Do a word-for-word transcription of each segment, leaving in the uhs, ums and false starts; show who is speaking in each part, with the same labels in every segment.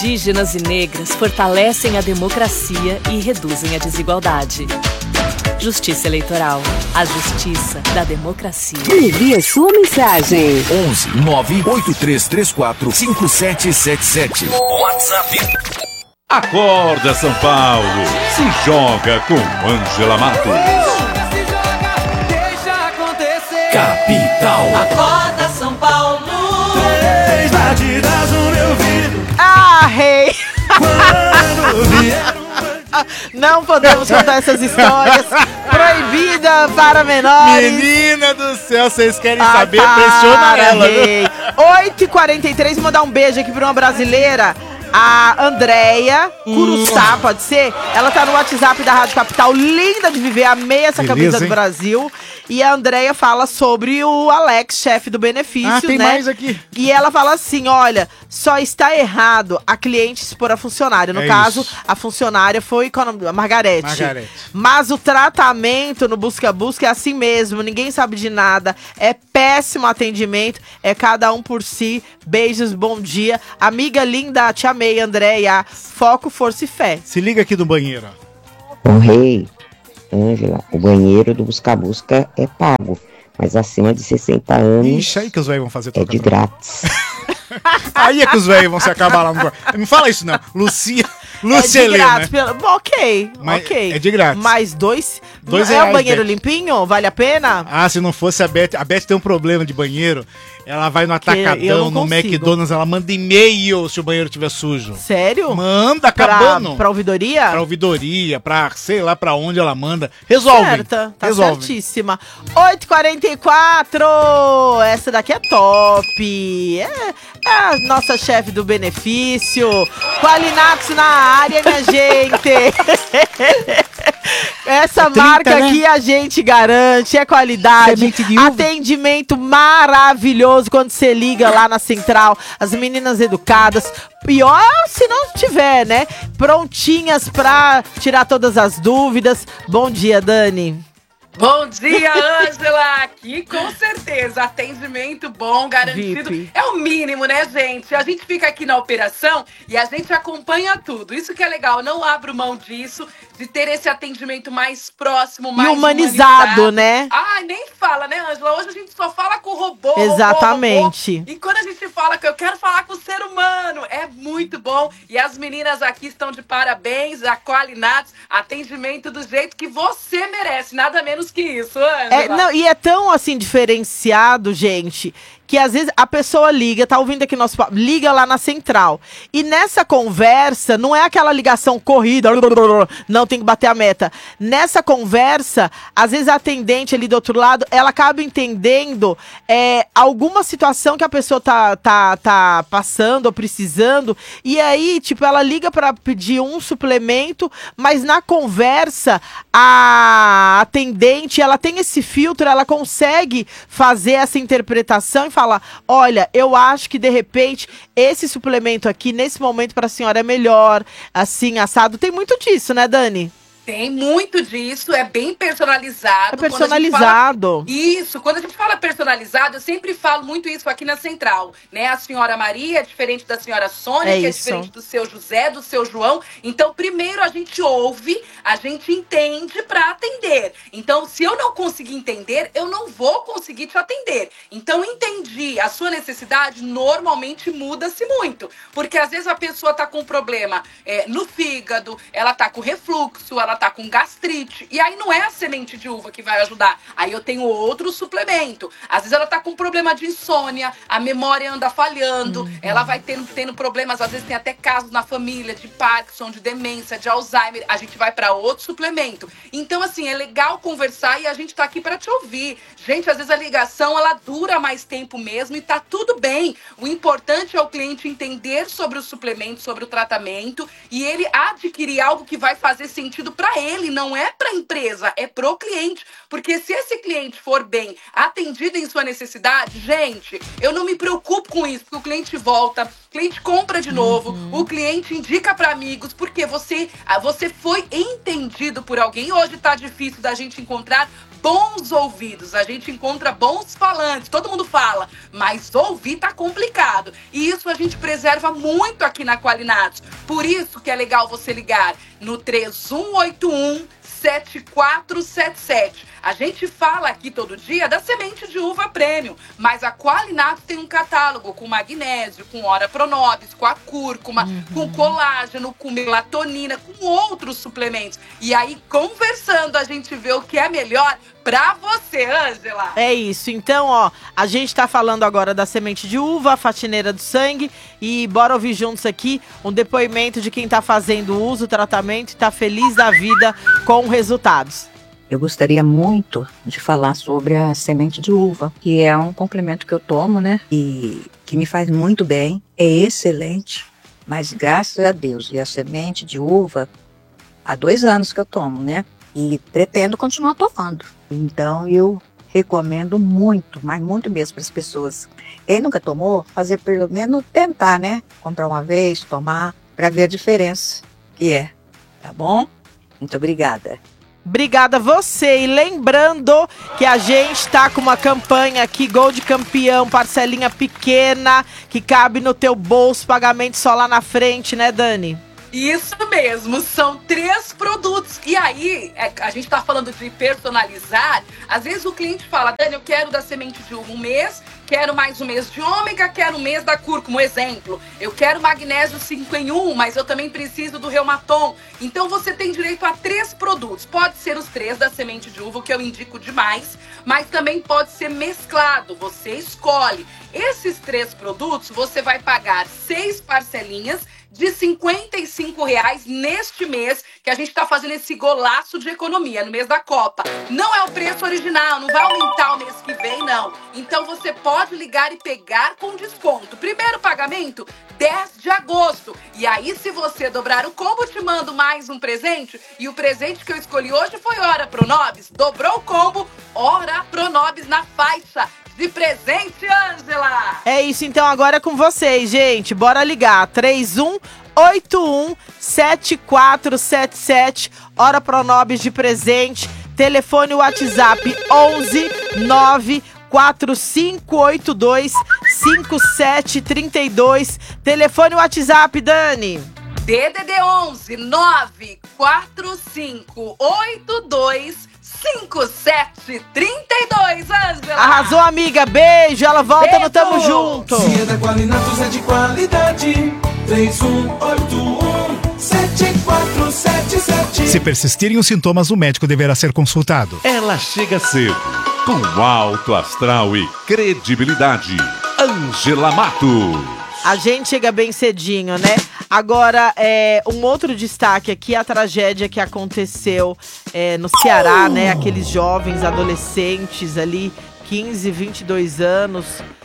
Speaker 1: Indígenas e negras fortalecem a democracia e reduzem a desigualdade. Justiça Eleitoral. A justiça da democracia.
Speaker 2: Envie a sua mensagem.
Speaker 3: onze nove oito três três quatro cinco sete sete sete. WhatsApp.
Speaker 4: Acorda, São Paulo. Se joga com Ângela Matos.
Speaker 3: Capital.
Speaker 5: Acorda, São Paulo.
Speaker 6: Três batidas no meu vidro.
Speaker 7: Ah, rei!
Speaker 6: Quando vier
Speaker 7: Não podemos contar essas histórias. Proibida para menores.
Speaker 8: Menina do céu, vocês querem
Speaker 7: Ah,
Speaker 8: saber?
Speaker 7: para,
Speaker 8: Pressiona ela, viu?
Speaker 7: rei. oito e quarenta e três, mandar um beijo aqui pra uma brasileira. A Andréia Curuçá, pode ser? Ela tá no WhatsApp da Rádio Capital, linda de viver, amei essa
Speaker 8: Beleza,
Speaker 7: camisa do
Speaker 8: hein?
Speaker 7: Brasil. E a Andréia fala sobre o Alex, chefe do benefício,
Speaker 8: Ah, tem
Speaker 7: né?
Speaker 8: mais aqui.
Speaker 7: E ela fala assim, olha, só está errado a cliente expor a funcionária. No
Speaker 8: É
Speaker 7: caso,
Speaker 8: isso.
Speaker 7: a funcionária foi qual é o nome? A Margarete.
Speaker 8: Margarete.
Speaker 7: Mas o tratamento no Busca-Busca é assim mesmo, ninguém sabe de nada. É péssimo atendimento, é cada um por si. Beijos, bom dia. Amiga linda, te amei, Andréia. Foco, força e fé.
Speaker 8: Se liga aqui do banheiro, ó.
Speaker 9: Ô rei, Ângela, o banheiro do Busca-Busca é pago, mas acima de sessenta anos
Speaker 8: Ixi, aí que os velhos vão fazer
Speaker 9: é
Speaker 8: troca
Speaker 9: de
Speaker 8: troca.
Speaker 9: grátis.
Speaker 8: Aí é que os velhos vão se acabar lá no... Não fala isso, não. Lucia, Lúcia
Speaker 7: é de
Speaker 8: Helena.
Speaker 7: grátis. Pelo... Bom, ok,
Speaker 8: Mas
Speaker 7: ok.
Speaker 8: é de grátis.
Speaker 7: Mais dois.
Speaker 8: Dois
Speaker 7: é
Speaker 8: reais,
Speaker 7: o banheiro
Speaker 8: Beth.
Speaker 7: limpinho? Vale a pena?
Speaker 8: Ah, se não fosse a Beth... A Beth tem um problema de banheiro. Ela vai no
Speaker 7: eu
Speaker 8: Atacadão,
Speaker 7: não
Speaker 8: no
Speaker 7: consigo.
Speaker 8: McDonald's, ela manda e-mail se o banheiro estiver sujo.
Speaker 7: Sério?
Speaker 8: Manda,
Speaker 7: Pra,
Speaker 8: acabando.
Speaker 7: pra ouvidoria?
Speaker 8: Pra ouvidoria, pra sei lá pra onde ela manda. Resolve.
Speaker 7: Certa, tá
Speaker 8: Resolve.
Speaker 7: certíssima. oito e quarenta e quatro, essa daqui é top. É, é a nossa chefe do benefício. Qualinax na área, minha gente. Essa
Speaker 8: trinta,
Speaker 7: marca
Speaker 8: né?
Speaker 7: aqui a gente garante, é qualidade,
Speaker 8: Semente de uva.
Speaker 7: atendimento maravilhoso quando você liga lá na central, as meninas educadas, pior se não tiver, né? Prontinhas pra tirar todas as dúvidas. Bom dia, Dani.
Speaker 5: Bom dia, Ângela! Aqui com certeza, atendimento bom, garantido.
Speaker 7: V I P.
Speaker 5: É o mínimo, né, gente? A gente fica aqui na operação e a gente acompanha tudo. Isso que é legal, eu não abro mão disso, de ter esse atendimento mais próximo, mais
Speaker 7: E humanizado, né?
Speaker 5: Ai, nem fala, né, Ângela? Hoje a gente só fala com o robô, robô,
Speaker 7: Exatamente.
Speaker 5: robô. E quando a gente fala que eu quero falar com o ser humano, é muito bom. E as meninas aqui estão de parabéns, a Qualinax, atendimento do jeito que você merece, nada menos que isso, Ângela.
Speaker 7: É, não, e é tão assim diferenciado, gente, que às vezes a pessoa liga, tá ouvindo aqui nosso papo, liga lá na central. E nessa conversa, não é aquela ligação corrida, não tem que bater a meta. Nessa conversa, às vezes a atendente ali do outro lado, ela acaba entendendo é, alguma situação que a pessoa tá, tá, tá passando ou precisando. E aí, tipo, ela liga pra pedir um suplemento, mas na conversa, a atendente, ela tem esse filtro, ela consegue fazer essa interpretação e falar, olha, eu acho que de repente esse suplemento aqui, nesse momento para a senhora é melhor, assim, assado. Tem muito disso, né, Dani?
Speaker 5: Tem muito disso, é bem personalizado.
Speaker 7: É personalizado.
Speaker 5: Quando a gente fala, isso, quando a gente fala personalizado, eu sempre falo muito isso aqui na Central, né? A senhora Maria é diferente da senhora Sônia,
Speaker 7: É
Speaker 5: que é
Speaker 7: isso.
Speaker 5: diferente do seu José, do seu João. Então, primeiro a gente ouve, a gente entende para atender. Então, se eu não conseguir entender, eu não vou conseguir te atender. Então, entendi a sua necessidade, normalmente muda-se muito. Porque às vezes a pessoa tá com um problema é, no fígado, ela tá com refluxo, ela tá com gastrite, e aí não é a semente de uva que vai ajudar, aí eu tenho outro suplemento. Às vezes ela tá com problema de insônia, a memória anda falhando, uhum. ela vai tendo, tendo problemas, às vezes tem até casos na família de Parkinson, de demência, de Alzheimer, a gente vai para outro suplemento. Então, assim, é legal conversar e a gente tá aqui para te ouvir. Gente, às vezes a ligação, ela dura mais tempo mesmo e tá tudo bem. O importante é o cliente entender sobre o suplemento, sobre o tratamento, e ele adquirir algo que vai fazer sentido para ele, não é para a empresa, é pro cliente. Porque se esse cliente for bem atendido em sua necessidade, gente, eu não me preocupo com isso, porque o cliente volta, O cliente compra de novo, uhum. o cliente indica para amigos, porque você, você foi entendido por alguém. Hoje tá difícil da gente encontrar bons ouvidos, a gente encontra bons falantes, todo mundo fala, mas ouvir tá complicado. E isso a gente preserva muito aqui na Qualinatos. Por isso que é legal você ligar no três um oito um, sete quatro sete sete. A gente fala aqui todo dia da semente de uva premium, mas a Qualinatos tem um catálogo com magnésio, com ora pronobis, com a cúrcuma, uhum. com colágeno, com melatonina, com outros suplementos. E aí, conversando, a gente vê o que é melhor pra você, Ângela.
Speaker 7: É isso. Então, ó, a gente tá falando agora da semente de uva, a faxineira do sangue, e bora ouvir juntos aqui um depoimento de quem tá fazendo uso, tratamento e tá feliz da vida com resultados.
Speaker 10: Eu gostaria muito de falar sobre a semente de uva, que é um complemento que eu tomo, né? E que me faz muito bem, é excelente, mas graças a Deus, e a semente de uva, há dois anos que eu tomo, né? E pretendo continuar tomando. Então eu recomendo muito, mas muito mesmo para as pessoas. Quem nunca tomou, fazer pelo menos tentar, né? Comprar uma vez, tomar, para ver a diferença que é, tá bom? Muito obrigada.
Speaker 7: Obrigada a você, e lembrando que a gente tá com uma campanha aqui, Gold Campeão, parcelinha pequena, que cabe no teu bolso, pagamento só lá na frente, né, Dani?
Speaker 5: Isso mesmo, são três produtos. E aí, é, a gente tá falando de personalizar. Às vezes o cliente fala, Dani, eu quero da semente de uva um mês, quero mais um mês de ômega, quero um mês da cúrcuma. Um exemplo, eu quero magnésio cinco em um, mas eu também preciso do Reumatom. Então você tem direito a três produtos. Pode ser os três da semente de uva, que eu indico demais, mas também pode ser mesclado, você escolhe. Esses três produtos, você vai pagar seis parcelinhas de cinquenta e cinco reais neste mês, que a gente está fazendo esse golaço de economia, no mês da Copa. Não é o preço original, não vai aumentar o mês que vem, não. Então você pode ligar e pegar com desconto. Primeiro pagamento, dez de agosto. E aí, se você dobrar o combo, te mando mais um presente. E o presente que eu escolhi hoje foi Ora Pronobis. Dobrou o combo, Ora Pronobis na faixa. De presente, Ângela!
Speaker 7: É isso, então agora é com vocês, gente. Bora ligar. três um oito um, sete quatro sete sete. Ora Pronobis de presente. Telefone WhatsApp onze nove quatro cinco oito dois cinco sete três dois. Telefone WhatsApp, Dani.
Speaker 5: D D D onze nove quatro cinco oito dois cinco sete três dois, Ângela!
Speaker 7: Arrasou, amiga. Beijo. Ela volta
Speaker 5: Beijo.
Speaker 7: no Tamo Junto.
Speaker 6: Se é da Qualinatos, é de qualidade. três um oito um, sete quatro sete sete.
Speaker 8: Se persistirem os sintomas, o médico deverá ser consultado.
Speaker 4: Ela chega cedo, com alto astral e credibilidade. Ângela Matos.
Speaker 7: A gente chega bem cedinho, né? Agora, é, um outro destaque aqui, a tragédia que aconteceu é, no Ceará, né? Aqueles jovens adolescentes ali, quinze, vinte e dois anos,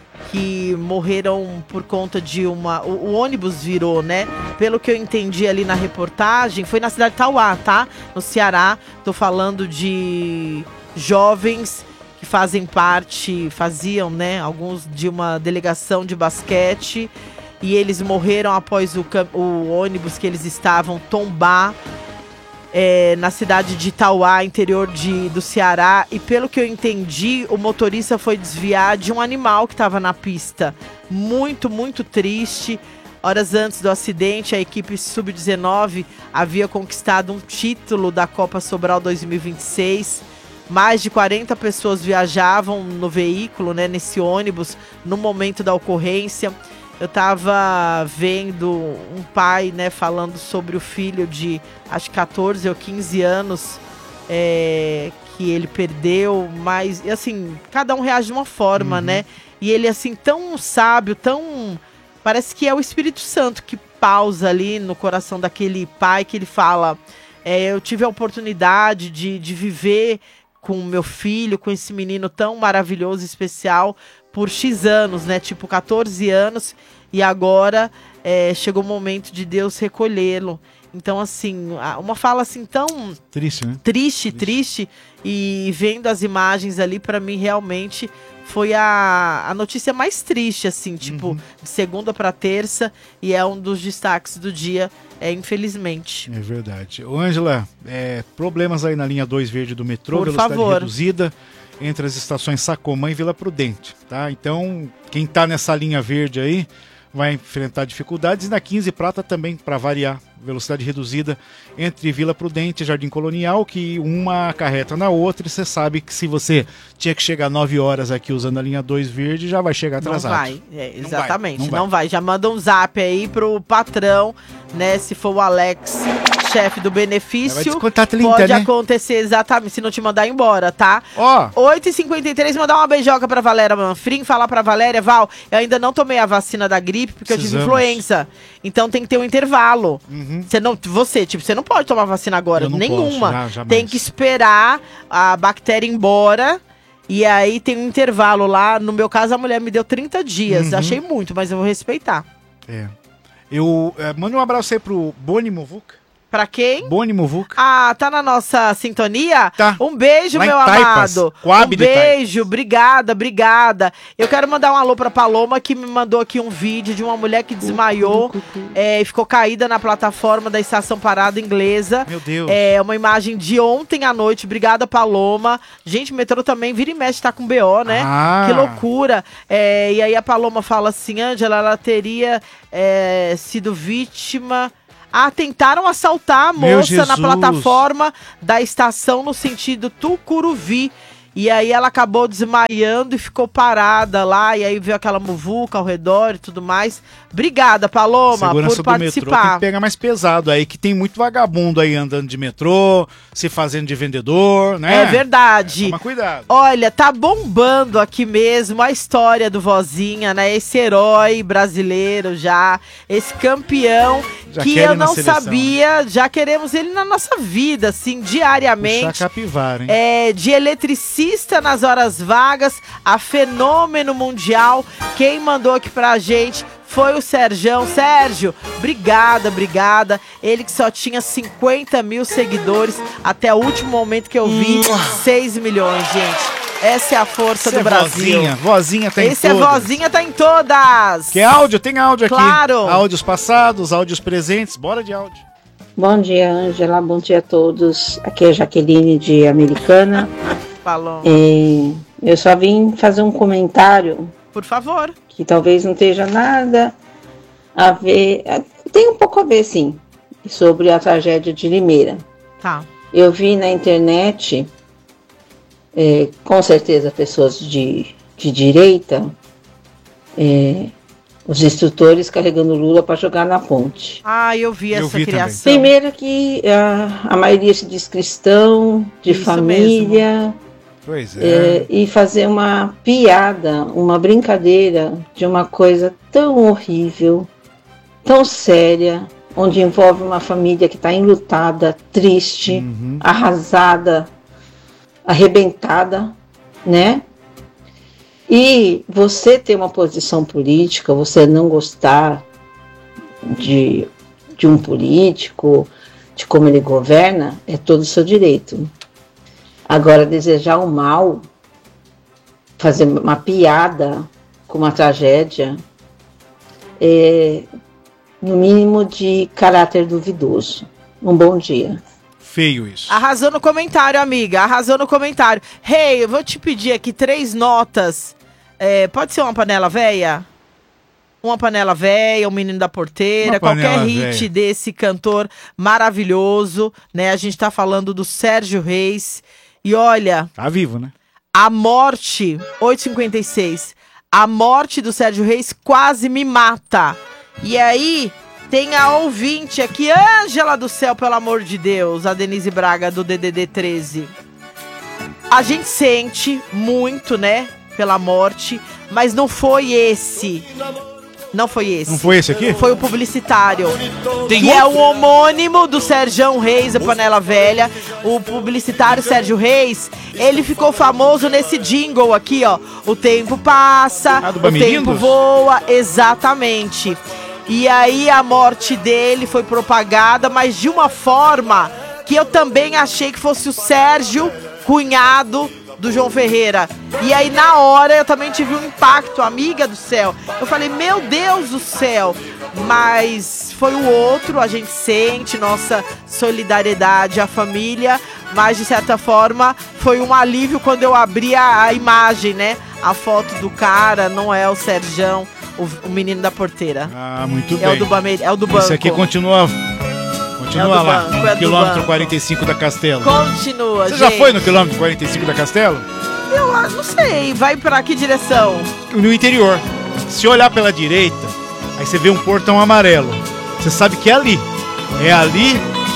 Speaker 7: que morreram por conta de uma... O, o ônibus virou, né? Pelo que eu entendi ali na reportagem, foi na cidade de Tauá, tá? No Ceará. Tô falando de jovens que fazem parte, faziam, né? Alguns de uma delegação de basquete. E eles morreram após o, o ônibus que eles estavam tombar é, na cidade de Tauá, interior de, do Ceará. E pelo que eu entendi, o motorista foi desviar de um animal que estava na pista. Muito, muito triste. Horas antes do acidente, a equipe sub dezenove havia conquistado um título da Copa Sobral dois mil e vinte e seis. Mais de quarenta pessoas viajavam no veículo, né, nesse ônibus, no momento da ocorrência. Eu tava vendo um pai, né, falando sobre o filho de, acho que catorze ou quinze anos, é, que ele perdeu, mas, assim, cada um reage de uma forma, uhum. né? E ele, assim, tão sábio, tão... Parece que é o Espírito Santo que pausa ali no coração daquele pai, que ele fala, é, eu tive a oportunidade de, de viver com meu filho, com esse menino tão maravilhoso, especial, por X anos, né? Tipo, catorze anos. E agora é, chegou o momento de Deus recolhê-lo. Então, assim, uma fala assim tão...
Speaker 8: Triste, né?
Speaker 7: Triste, triste. triste e vendo as imagens ali, pra mim, realmente... Foi a, a notícia mais triste, assim, tipo, uhum. de segunda para terça, e é um dos destaques do dia, é, infelizmente.
Speaker 8: É verdade. Ô, Ângela, é, problemas aí na linha dois verde do metrô,
Speaker 7: Por
Speaker 8: velocidade
Speaker 7: favor.
Speaker 8: reduzida entre as estações Sacomã e Vila Prudente, tá? Então, quem tá nessa linha verde aí vai enfrentar dificuldades, e na quinze Prata também, para variar, velocidade reduzida entre Vila Prudente e Jardim Colonial, que uma acarreta na outra, e você sabe que se você tinha que chegar nove horas aqui usando a linha dois verde, já vai chegar atrasado.
Speaker 7: Não vai, é, exatamente,
Speaker 8: não vai,
Speaker 7: não,
Speaker 8: não
Speaker 7: vai.
Speaker 8: vai.
Speaker 7: Já manda um zap aí pro patrão, né, se for o Alex, chefe do benefício,
Speaker 8: trinta,
Speaker 7: pode
Speaker 8: né?
Speaker 7: acontecer exatamente, se não te mandar embora, tá?
Speaker 8: Ó,
Speaker 7: oito e cinquenta e três, mandar uma beijoca pra Valéria Manfrim, falar pra Valéria, Val, eu ainda não tomei a vacina da gripe, porque
Speaker 8: Precisamos.
Speaker 7: eu tive influenza, então tem que ter um intervalo.
Speaker 8: Uhum.
Speaker 7: Você não, você, tipo, você não pode tomar vacina agora,
Speaker 8: Eu não
Speaker 7: nenhuma.
Speaker 8: posso, já,
Speaker 7: tem que esperar a bactéria ir embora. E aí tem um intervalo lá. No meu caso, a mulher me deu trinta dias.
Speaker 8: Uhum.
Speaker 7: Achei muito, mas eu vou respeitar.
Speaker 8: É. Eu é, mando um abraço aí pro Boni Muvuca.
Speaker 7: Pra quem?
Speaker 8: Boni Muvuca.
Speaker 7: Ah, tá na nossa sintonia?
Speaker 8: Tá.
Speaker 7: Um beijo,
Speaker 8: Lá em
Speaker 7: meu
Speaker 8: Taipas,
Speaker 7: amado.
Speaker 8: Coab
Speaker 7: Um
Speaker 8: de Taipas.
Speaker 7: beijo, obrigada, obrigada. Eu quero mandar um alô pra Paloma, que me mandou aqui um vídeo de uma mulher que desmaiou é, e ficou caída na plataforma da Estação Parada Inglesa.
Speaker 8: Meu Deus.
Speaker 7: É uma imagem de ontem à noite. Obrigada, Paloma. Gente, o metrô também vira e mexe, tá com B O, né?
Speaker 8: Ah.
Speaker 7: Que loucura. É, e aí a Paloma fala assim, Ângela, ela teria é, sido vítima... Ah, tentaram assaltar a
Speaker 8: Meu
Speaker 7: moça na
Speaker 8: Jesus.
Speaker 7: plataforma da estação no sentido Tucuruvi. E aí ela acabou desmaiando e ficou parada lá. E aí veio aquela muvuca ao redor e tudo mais. Obrigada, Paloma,
Speaker 8: Segurança
Speaker 7: por
Speaker 8: do metrô tem
Speaker 7: participar.
Speaker 8: que pegar mais pesado aí, que tem muito vagabundo aí andando de metrô, se fazendo de vendedor, né?
Speaker 7: É verdade.
Speaker 8: Toma cuidado.
Speaker 7: Olha, tá bombando aqui mesmo a história do Vozinha, né? Esse herói brasileiro já, esse campeão
Speaker 8: Já
Speaker 7: que
Speaker 8: querem
Speaker 7: eu
Speaker 8: na
Speaker 7: não
Speaker 8: seleção,
Speaker 7: sabia, já queremos ele na nossa vida, assim, diariamente.
Speaker 8: Puxar capivara, hein?
Speaker 7: É, de eletricista nas horas vagas, a fenômeno mundial. Quem mandou aqui pra gente foi o Serjão. Sérgio, obrigada, obrigada. Ele que só tinha cinquenta mil seguidores até o último momento que eu vi, seis milhões, gente. Essa é a força
Speaker 8: Esse
Speaker 7: do
Speaker 8: é
Speaker 7: Brasil.
Speaker 8: Vozinha, vozinha tá em
Speaker 7: Esse é
Speaker 8: todas.
Speaker 7: Vozinha, tá em todas.
Speaker 8: Quer áudio? Tem áudio aqui.
Speaker 7: Claro.
Speaker 8: Áudios passados, áudios presentes. Bora de áudio.
Speaker 11: Bom dia, Ângela. Bom dia a todos. Aqui é a Jaqueline de Americana.
Speaker 7: Falou.
Speaker 11: É, eu só vim fazer um comentário.
Speaker 7: Por favor.
Speaker 11: Que talvez não esteja nada a ver. Tem um pouco a ver, sim, sobre a tragédia de Limeira.
Speaker 7: Tá.
Speaker 11: Eu vi na internet, é, com certeza, pessoas de, de direita, é, os instrutores carregando Lula para jogar na ponte.
Speaker 7: Ah, eu vi
Speaker 8: Eu
Speaker 7: essa
Speaker 8: vi
Speaker 7: criação.
Speaker 11: Primeiro que a, a maioria se diz cristão, de
Speaker 7: Isso
Speaker 11: família,
Speaker 8: Pois é.
Speaker 11: é, e fazer uma piada, uma brincadeira de uma coisa tão horrível, tão séria, onde envolve uma família que está enlutada, triste,
Speaker 8: Uhum.
Speaker 11: arrasada, arrebentada, né? E você ter uma posição política, você não gostar de, de um político, de como ele governa, é todo o seu direito. Agora, desejar o mal, fazer uma piada com uma tragédia, é, no mínimo, de caráter duvidoso. Um bom dia.
Speaker 8: Feio isso.
Speaker 7: Arrasou no comentário, amiga. Arrasou no comentário. Hey, eu vou te pedir aqui três notas. É, pode ser uma panela véia? Uma panela véia, o Menino da Porteira,
Speaker 8: Uma panela
Speaker 7: qualquer hit
Speaker 8: véia.
Speaker 7: desse cantor maravilhoso, né? A gente tá falando do Sérgio Reis. E olha,
Speaker 8: Tá vivo, né?
Speaker 7: a morte, oito e cinquenta e seis, a morte do Sérgio Reis quase me mata. E aí, tem a ouvinte aqui, Ângela do céu, pelo amor de Deus, a Denise Braga do D D D treze. A gente sente muito, né, pela morte, mas não foi esse. Não foi esse.
Speaker 8: Não foi esse aqui?
Speaker 7: Foi o publicitário.
Speaker 8: Tem
Speaker 7: que é o
Speaker 8: outro?
Speaker 7: homônimo do Serjão Reis, a Panela Velha. O publicitário Sérgio Reis, ele ficou famoso nesse jingle aqui, ó. O tempo passa,
Speaker 8: Ah, do
Speaker 7: o
Speaker 8: Bamilindos?
Speaker 7: tempo voa, exatamente. E aí a morte dele foi propagada, mas de uma forma que eu também achei que fosse o Sérgio, cunhado do João Ferreira. E aí na hora eu também tive um impacto, amiga do céu. Eu falei, meu Deus do céu. Mas foi o outro, a gente sente nossa solidariedade à família, mas de certa forma foi um alívio quando eu abri a, a imagem, né? A foto do cara, não é o Serjão, o, o menino da porteira.
Speaker 8: Ah, muito
Speaker 7: é
Speaker 8: bem.
Speaker 7: O do Bame, é o do banco.
Speaker 8: Esse aqui continua, continua
Speaker 7: é
Speaker 8: lá,
Speaker 7: banco, é
Speaker 8: quilômetro
Speaker 7: banco.
Speaker 8: quarenta e cinco da Castelo.
Speaker 7: Continua,
Speaker 8: Você
Speaker 7: gente.
Speaker 8: já foi no quilômetro quarenta e cinco da Castelo?
Speaker 7: Eu ah, não sei, vai pra que direção?
Speaker 8: No interior. Se olhar pela direita, aí você vê um portão amarelo. Você sabe que é ali. É ali